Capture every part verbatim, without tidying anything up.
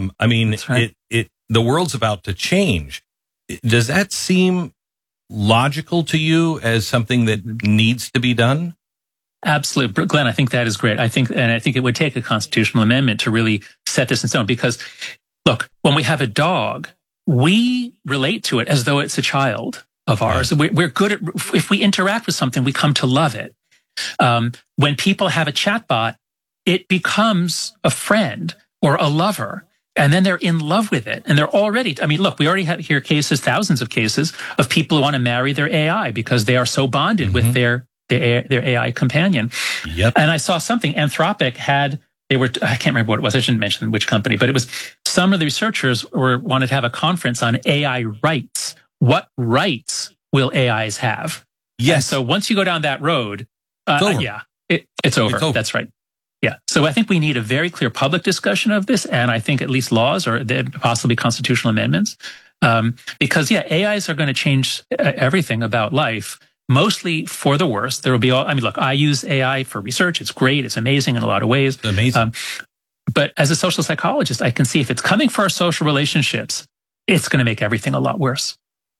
Um, I mean, That's right. it, it, the world's about to change. Does that seem logical to you as something that needs to be done? Absolutely. Glenn, I think that is great. I think, and I think it would take a constitutional amendment to really set this in stone because, look, when we have a dog, we relate to it as though it's a child of ours. Yeah. We're, we're good at, if we interact with something, we come to love it. Um, when people have a chatbot, it becomes a friend or a lover. And then they're in love with it. And they're already, I mean, look, we already have here cases, thousands of cases of people who want to marry their A I because they are so bonded mm-hmm. with their, their, their A I companion. Yep. And I saw something, Anthropic had, they were, I can't remember what it was. I shouldn't mention which company, but it was some of the researchers were wanted to have a conference on A I rights. What rights will A Is have? Yes. And so once you go down that road, uh, it's over. yeah, it, it's, over. it's over. That's right. Yeah. So I think we need a very clear public discussion of this. And I think at least laws or possibly constitutional amendments. Um, because, yeah, A Is are going to change everything about life, mostly for the worse. There will be all, I mean, look, I use A I for research. It's great. It's amazing in a lot of ways. It's amazing. Um, but as a social psychologist, I can see if it's coming for our social relationships, it's going to make everything a lot worse.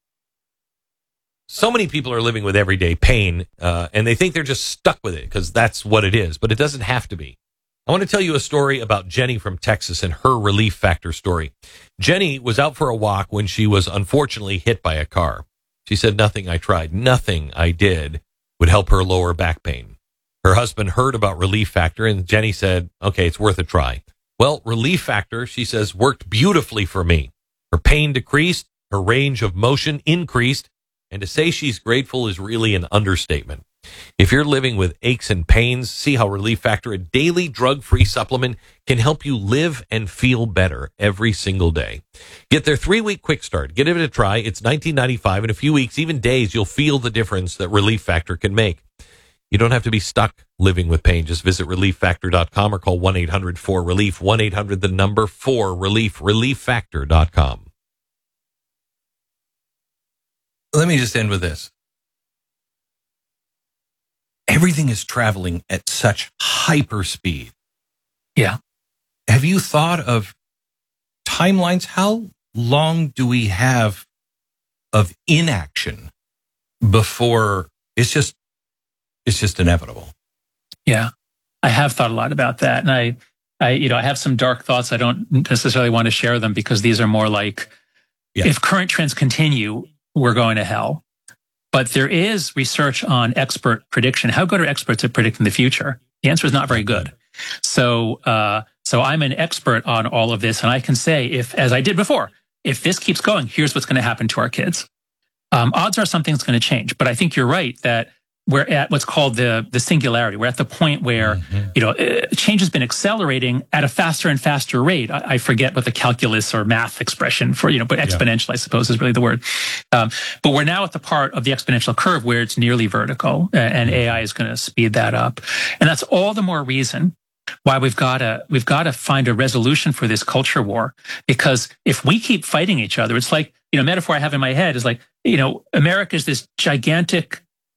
So many people are living with everyday pain, uh, and they think they're just stuck with it because that's what it is, but it doesn't have to be. I want to tell you a story about Jenny from Texas and her Relief Factor story. Jenny was out for a walk when she was unfortunately hit by a car. She said, nothing I tried, nothing I did would help her lower back pain. Her husband heard about Relief Factor, and Jenny said, okay, it's worth a try. Well, Relief Factor, she says, worked beautifully for me. Her pain decreased, her range of motion increased, and to say she's grateful is really an understatement. If you're living with aches and pains, see how Relief Factor, a daily drug-free supplement, can help you live and feel better every single day. Get their three-week quick start. Get it a try. It's nineteen ninety-five dollars. In a few weeks, even days, you'll feel the difference that Relief Factor can make. You don't have to be stuck living with pain. Just visit relief factor dot com or call one eight hundred four relief, one eight hundred the number four relief, relief factor dot com. Let me just end with this. Everything is traveling at such hyper speed. Yeah. Have you thought of timelines? How long do we have of inaction before it's just, it's just inevitable? Yeah. I have thought a lot about that. And I, I, you know, I have some dark thoughts. I don't necessarily want to share them because these are more like, yeah. if current trends continue, we're going to hell. But there is research on expert prediction. How good are experts at predicting the future? The answer is not very good. So, uh, so I'm an expert on all of this, and I can say, if, as I did before, if this keeps going, here's what's going to happen to our kids. Um, odds are something's going to change. But I think you're right that we're at what's called the the singularity. We're at the point where, mm-hmm. you know, uh, change has been accelerating at a faster and faster rate. I, I forget what the calculus or math expression for, you know, but exponential, yeah. I suppose, is really the word. Um, but we're now at the part of the exponential curve where it's nearly vertical, uh, and A I is going to speed that up. And that's all the more reason why we've got to we've got to find a resolution for this culture war. Because if we keep fighting each other, it's like, you know, metaphor I have in my head is like, you know, America is this gigantic,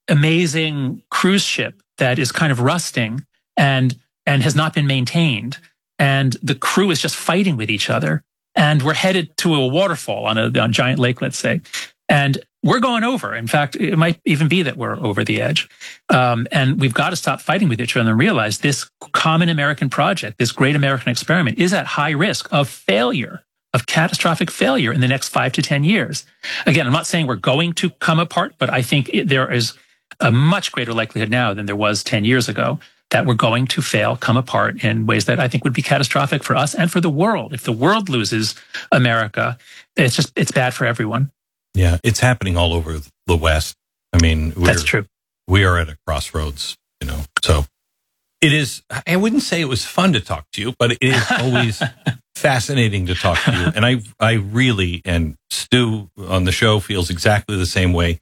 amazing cruise ship that is kind of rusting and and has not been maintained, and the crew is just fighting with each other, and we're headed to a waterfall on a, on a giant lake, let's say, and we're going over. In fact, it might even be that we're over the edge, um, and we've got to stop fighting with each other and realize this common American project, this great American experiment, is at high risk of failure, of catastrophic failure in the next five to ten years. Again, I'm not saying we're going to come apart, but I think it, there is a much greater likelihood now than there was ten years ago that we're going to fail, come apart in ways that I think would be catastrophic for us and for the world. If the world loses America, it's just, it's bad for everyone. Yeah, it's happening all over the West. I mean, we're, that's true. We are at a crossroads, you know, so it is, I wouldn't say it was fun to talk to you, but it is always fascinating to talk to you. And I, I really, and Stu on the show feels exactly the same way.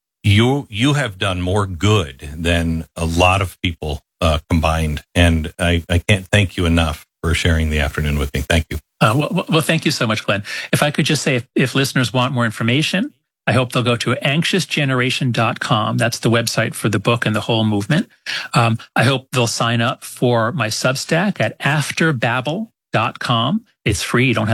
You you have done more good than a lot of people uh, combined, and I, I can't thank you enough for sharing the afternoon with me. Thank you. Uh, well, well, thank you so much, Glenn. If I could just say, if, if listeners want more information, I hope they'll go to anxious generation dot com. That's the website for the book and the whole movement. Um, I hope they'll sign up for my Substack at after babel dot com. It's free. You don't have